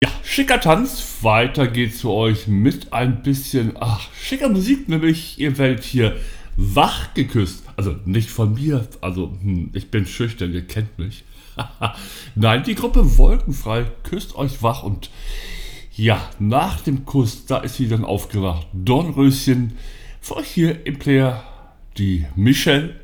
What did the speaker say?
Ja, schicker Tanz, weiter geht's für euch mit ein bisschen, schicker Musik, nämlich ihr werdet hier wach geküsst. Also nicht von mir, ich bin schüchtern, ihr kennt mich. Nein, die Gruppe Wolkenfrei küsst euch wach und ja, nach dem Kuss, da ist sie dann aufgewacht. Dornröschen, für euch hier im Player die Michelle